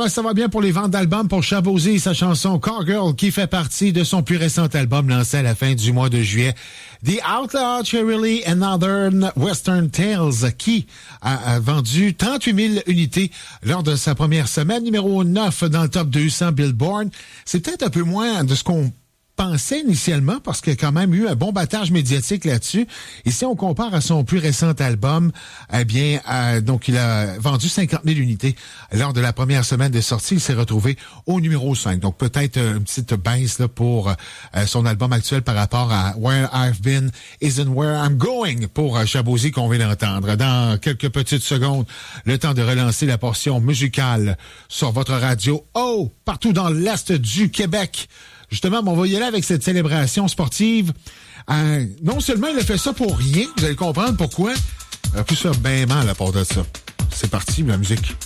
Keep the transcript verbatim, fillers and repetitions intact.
Alors, ça va bien pour les ventes d'albums pour Shabozy et sa chanson Cowgirl qui fait partie de son plus récent album lancé à la fin du mois de juillet. The Outlaw Cherry and Northern Western Tales qui a, a vendu trente-huit mille unités lors de sa première semaine, numéro neuf dans le top deux cents Billboard. C'est peut-être un peu moins de ce qu'on pensait initialement parce qu'il y a quand même eu un bon battage médiatique là-dessus. Et si on compare à son plus récent album, eh bien, euh, donc il a vendu cinquante mille unités lors de la première semaine de sortie. Il s'est retrouvé au numéro cinq. Donc peut-être une petite baisse là pour euh, son album actuel par rapport à Where I've Been Isn't Where I'm Going pour euh, Shabozy qu'on vient d'entendre. Dans quelques petites secondes, le temps de relancer la portion musicale sur votre radio. Oh, partout dans l'Est du Québec. Justement, on va y aller avec cette célébration sportive. Euh, non seulement il a fait ça pour rien, vous allez comprendre pourquoi. Il a pu se faire bien mal à part de ça. C'est parti, la musique.